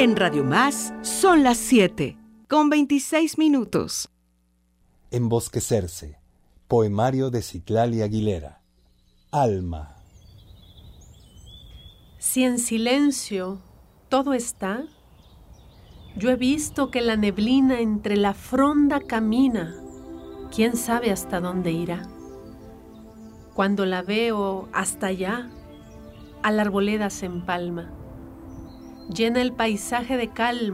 En Radio Más son las 7:26. Embosquecerse. Poemario de Citlali Aguilera. Alma. Si en silencio todo está, yo he visto que la neblina entre la fronda camina, quién sabe hasta dónde irá. Cuando la veo hasta allá, a la arboleda se empalma, llena el paisaje de calma.